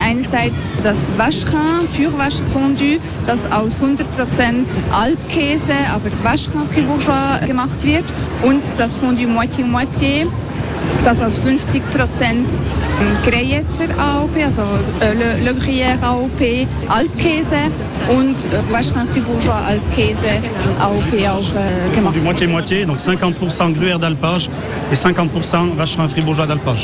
einerseits das Vacherin, Pur Vacherin Fondue, das aus 100% Alpkäse, aber Vacherin Fribourgeois gemacht wird. Und das Fondue Moitié-Moitié, das aus 50% Greyerzer AOP, also Le Gruyère AOP, Alpkäse und Vacherin Fribourgeois Alpkäse AOP auch gemacht. Du Moitié-Moitié, donc 50% Gruyère d'alpage et 50% Vacherin Fribourgeois d'alpage.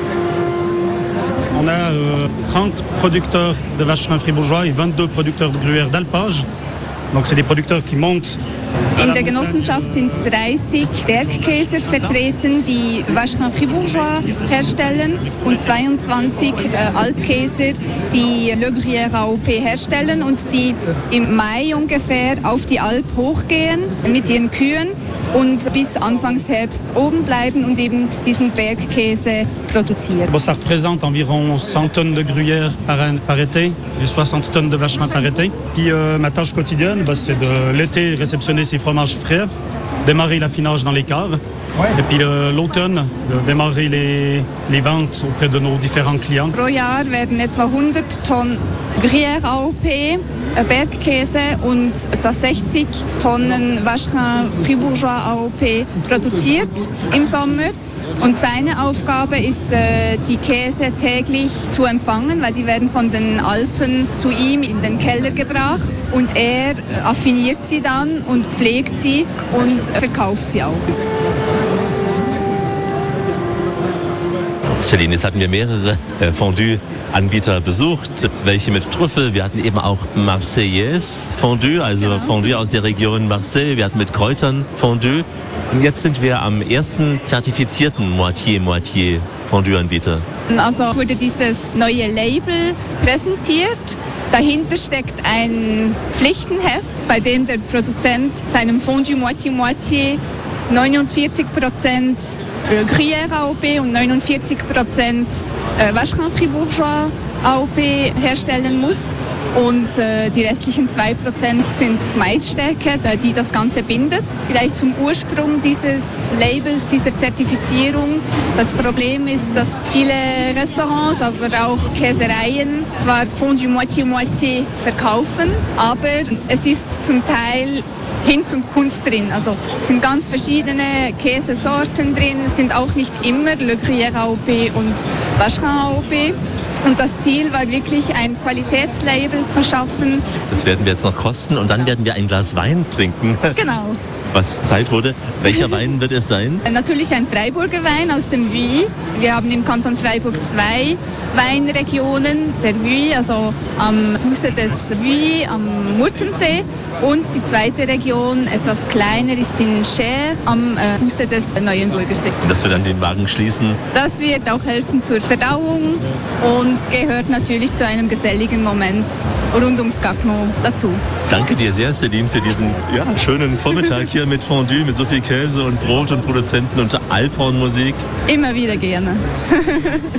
On a 30 producteurs de Vacherin Fribourgeois et 22 producteurs de Gruyère d'alpage. Donc c'est des producteurs qui montent. In der Genossenschaft sind 30 Bergkäser vertreten, die Vacherin Fribourgeois herstellen und 22 Alpkäser, die Le Gruyère AOP herstellen und die im Mai ungefähr auf die Alp hochgehen mit ihren Kühen und bis Anfangs Herbst oben bleiben und eben diesen Bergkäse produzieren. Ça représente environ 100 tonnes de gruyère par été et 60 tonnes de vacherin par été. Puis ma tâche quotidienne, c'est de l'été réceptionner ces fromages frais, démarrer l'affinage dans les caves. Et puis l'automne, démarrer les ventes auprès de nos différents clients. Pro Jahr werden etwa 100 Tonnen Gruyère AOP, Bergkäse und etwa 60 Tonnen Vacherin Fribourgeois AOP produziert im Sommer. Und seine Aufgabe ist, die Käse täglich zu empfangen, weil die werden von den Alpen zu ihm in den Keller gebracht. Und er affiniert sie dann und pflegt sie und verkauft sie auch. Céline, jetzt hatten wir mehrere Fondue-Anbieter besucht, welche mit Trüffel. Wir hatten eben auch Marseillaise Fondue, also genau. Fondue aus der Region Marseille. Wir hatten mit Kräutern Fondue. Und jetzt sind wir am ersten zertifizierten Moitié-Moitié Fondue-Anbieter. Also wurde dieses neue Label präsentiert. Dahinter steckt ein Pflichtenheft, bei dem der Produzent seinem Fondue Moitié-Moitié 49% Gruyère AOP und 49% Vacherin Fribourgeois AOP herstellen muss. Und die restlichen 2% sind Maisstärke, die das Ganze bindet. Vielleicht zum Ursprung dieses Labels, dieser Zertifizierung. Das Problem ist, dass viele Restaurants, aber auch Käsereien zwar Fondue Moitié-Moitié verkaufen, aber es ist zum Teil Hinz und Kunst drin. Also es sind ganz verschiedene Käsesorten drin, es sind auch nicht immer Le Gruyère AOP und Vacherin AOP. Und das Ziel war wirklich, ein Qualitätslabel zu schaffen. Das werden wir jetzt noch kosten und dann werden wir ein Glas Wein trinken. Genau. Was Zeit wurde. Welcher Wein wird es sein? Natürlich ein Freiburger Wein aus dem Vuy. Wir haben im Kanton Freiburg 2 Weinregionen. Der Vuy, also am Fuße des Vuy, am Murtensee. Und die zweite Region, etwas kleiner, ist in Cher, am Fuße des Neuenburger See. Dass wir dann den Magen schließen? Das wird auch helfen zur Verdauung und gehört natürlich zu einem geselligen Moment rund ums Gagnon dazu. Danke dir sehr, Céline, für diesen schönen Vormittag hier mit Fondue, mit so viel Käse und Brot und Produzenten und Alphornmusik. Immer wieder gerne.